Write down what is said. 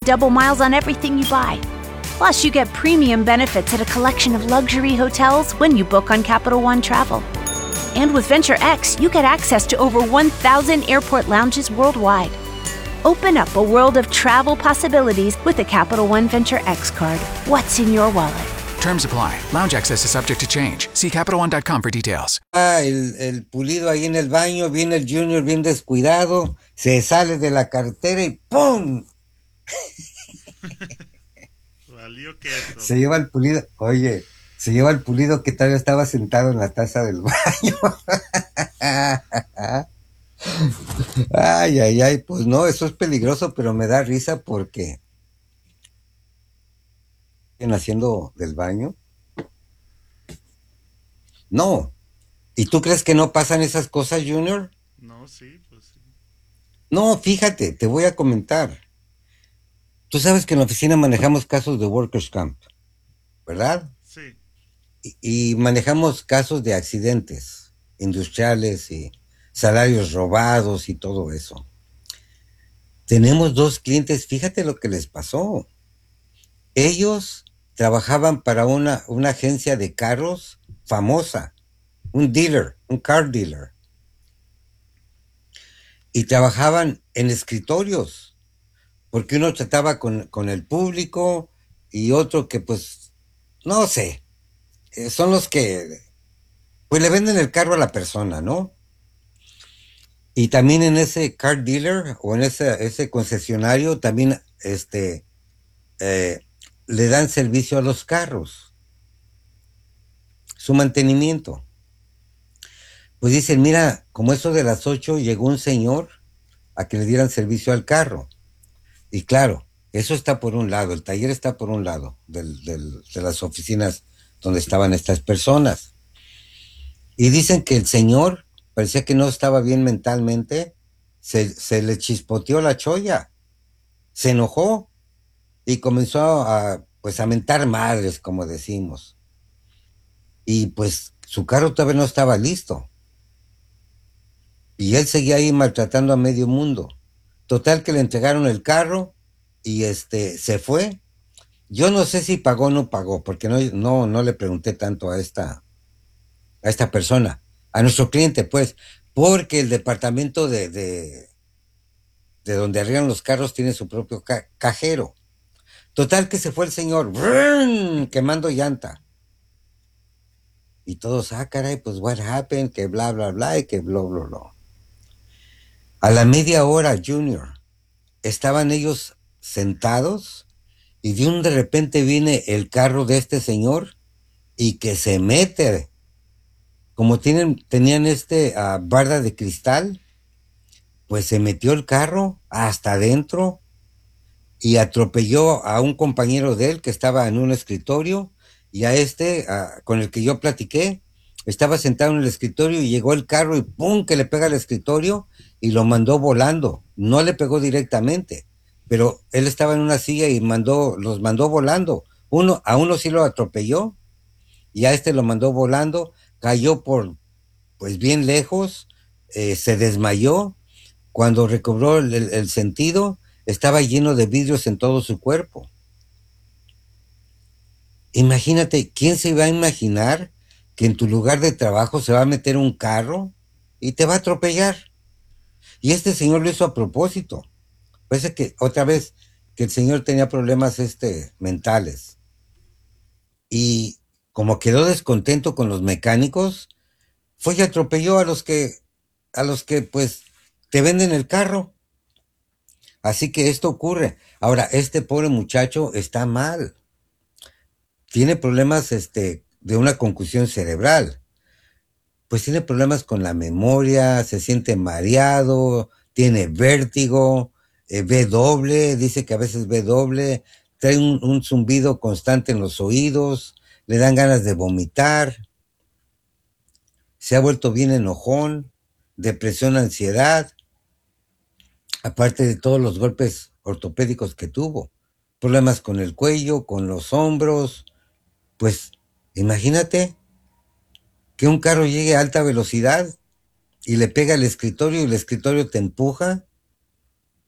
double miles on everything you buy. Plus, you get premium benefits at a collection of luxury hotels when you book on Capital One Travel. And with Venture X, you get access to over 1,000 airport lounges worldwide. Open up a world of travel possibilities with the Capital One Venture X card. What's in your wallet? Terms apply. Lounge access is subject to change. See CapitalOne.com for details. El pulido ahí en el baño, viene el Junior bien descuidado, se sale de la cartera y ¡pum! Valió queso. Se lleva el pulido, oye, se lleva el pulido que todavía estaba sentado en la taza del baño. Ay, pues no, eso es peligroso, pero me da risa porque ¿están haciendo del baño? No. ¿Y tú crees que no pasan esas cosas, Junior? No, sí, pues sí. No, fíjate, te voy a comentar. Tú sabes que en la oficina manejamos casos de Workers' Camp, ¿verdad? Sí. Y manejamos casos de accidentes industriales y salarios robados y todo eso. Tenemos 2 clientes, fíjate lo que les pasó. Ellos trabajaban para una agencia de carros famosa, un dealer, un car dealer. Y trabajaban en escritorios, porque uno trataba con el público y otro que pues, no sé, son los que pues le venden el carro a la persona, ¿no? Y también en ese car dealer o en ese concesionario también le dan servicio a los carros, su mantenimiento. Pues dicen, mira, como eso de las 8 llegó un señor a que le dieran servicio al carro. Y claro, eso está por un lado, el taller está por un lado de las oficinas donde estaban estas personas. Y dicen que el señor parecía que no estaba bien mentalmente, se le chispoteó la cholla, se enojó y comenzó a mentar madres, como decimos. Y pues su carro todavía no estaba listo. Y él seguía ahí maltratando a medio mundo. Total que le entregaron el carro y se fue. Yo no sé si pagó o no pagó, porque no le pregunté tanto a esta persona, a nuestro cliente, pues, porque el departamento de donde arreglan los carros tiene su propio cajero. Total que se fue el señor, ¡brum!, quemando llanta. Y todos, caray, pues what happened, que bla, bla, bla, y que bla, bla, bla. A la media hora, Junior, estaban ellos sentados y de repente viene el carro de este señor y que se mete, como tenían barda de cristal, pues se metió el carro hasta adentro y atropelló a un compañero de él que estaba en un escritorio y con el que yo platiqué, estaba sentado en el escritorio y llegó el carro y ¡pum!, que le pega al escritorio y lo mandó volando. No le pegó directamente, pero él estaba en una silla y los mandó volando. A uno sí lo atropelló y a lo mandó volando, cayó pues bien lejos, se desmayó. Cuando recobró el sentido, estaba lleno de vidrios en todo su cuerpo. Imagínate, ¿quién se va a imaginar que en tu lugar de trabajo se va a meter un carro y te va a atropellar? Y este señor lo hizo a propósito. Parece que otra vez que el señor tenía problemas mentales. Y como quedó descontento con los mecánicos, fue y atropelló a los que pues te venden el carro. Así que esto ocurre. Ahora, este pobre muchacho está mal. Tiene problemas de una concusión cerebral. Pues tiene problemas con la memoria, se siente mareado, tiene vértigo, ve doble, dice que a veces ve doble, trae un zumbido constante en los oídos, le dan ganas de vomitar, se ha vuelto bien enojón, depresión, ansiedad, aparte de todos los golpes ortopédicos que tuvo, problemas con el cuello, con los hombros. Pues imagínate que un carro llegue a alta velocidad y le pega al escritorio y el escritorio te empuja